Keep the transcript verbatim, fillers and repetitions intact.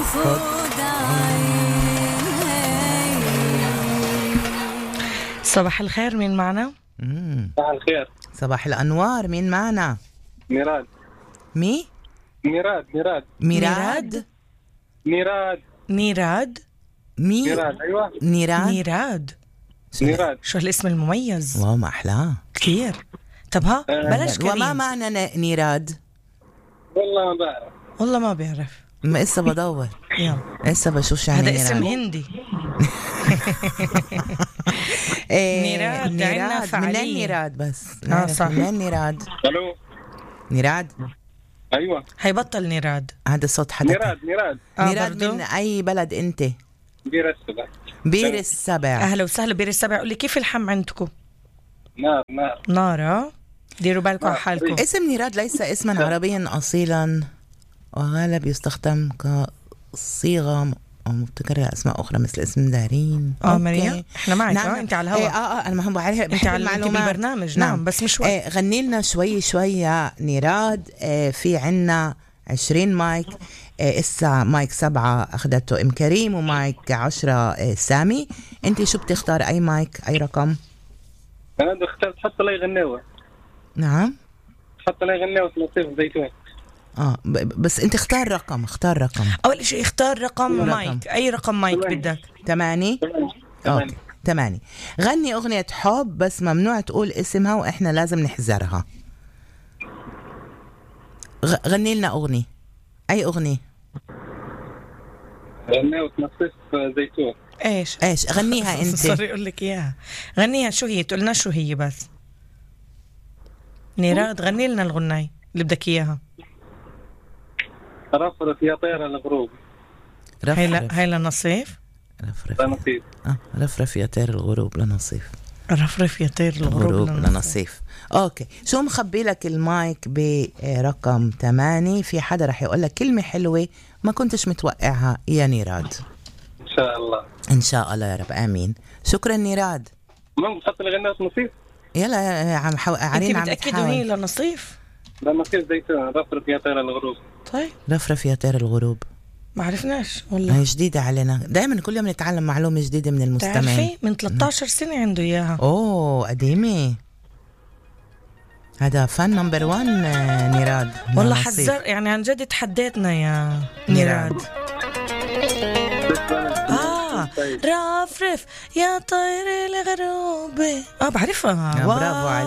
صباح الخير، مين معنا؟ مم. صباح الخير. صباح الأنوار، مين معنا؟ ميراد. مي؟ ميراد ميراد ميراد ميراد نيراد. مي ميراد أيوة نيراد نيراد. ميراد. شو هالاسم المميز واو ما أحلاه كتير. طب ها بلاش وما كريم. معنى ن- نيراد؟ والله ما بعرف. والله ما بعرف. ما إسا بدور يلا إسا بشوف شو يعني هذا نيراد. اسم هندي. إيه نيراد، عنا نيراد فعالية. منين نيراد بس؟ آه نعرف صح. منين نيراد؟ ألو. نيراد أيوة هيبطل نيراد. هذا صوت حدا. ميراد ميراد آه نيراد برضو؟ من أي بلد أنت؟ بير السبع. بير السبع. أهلا وسهلا بير السبع. قولي كيف الحم عندكم؟ نار نار. نارة. ديروا بالكم على نار. حالكم. اسم نيراد ليس اسما عربيا أصيلا، وغالب يستخدم كصيغة أو مبتكرة أسماء أخرى مثل اسم دارين. اه أوكي. مريم احنا معك. نعم. اه انت على إيه الهواء. اه اه انا ما هم بعرف انت بحب على انت المعلومات بالبرنامج. نعم, نعم بس مش وقت. إيه غني لنا شوي شوي يا نيراد. إيه في عنا عشرين مايك. إيه إسا مايك سبعة أخذته أم كريم ومايك عشرة إيه سامي. أنت شو بتختار؟ أي مايك أي رقم؟ أنا بدي اخترت حتى لا يغنيوه. نعم حتى لا يغنيوه في نصيف زيتون. اه ب- بس أنت اختار رقم اختار رقم اول شيء اختار رقم رقم. مايك. اي رقم مايك تمام. بدك؟ تماني. أوكي تماني. غني أغنية حب بس ممنوع تقول اسمها وإحنا لازم نحذرها. غ- غني لنا أغنية. أي أغنية؟ غنيوه في نصيف زيتون. ايش إيش غنيها أنت؟ صار يقول لك اياها. غنيها. شو هي؟ تقولنا شو هي بس. نيراد غني لنا الغناي اللي بدك اياها. رفرف يا طير الغروب. هيلا رفرف هيلا نصيف. رفرف لا نصيف. آه رفرف يا طير الغروب لنصيف. رفرف يا طير الغروب غروب لنصيف. لنصيف. اوكي شو مخبي لك المايك برقم ثمانية؟ في حدا رح يقول لك كلمة حلوة ما كنتش متوقعها يا نيراد. إن شاء الله. ان شاء الله يا رب امين. شكرا نيراد. ممكن حتى لا يغنيوه في نصيف. يلا يا عم حو... انت عرين عم متأكدوا هي تحاول. لنصيف؟ لا نصيف زيتون. رفرف يا طير الغروب. طيب رفرف يا طير الغروب. ما عرفناش والله. هي جديدة علينا، دائما كل يوم نتعلم معلومة جديدة من المستمعين. تعرفي من ثلاثة عشر سنة عنده اياها. اوه قديمة. هذا فن نمبر وان نيراد. والله نصيف. حذر يعني عن جد تحديتنا يا نيراد. اه رفرف يا طير الغروب. اه بعرفها. برافو عليك.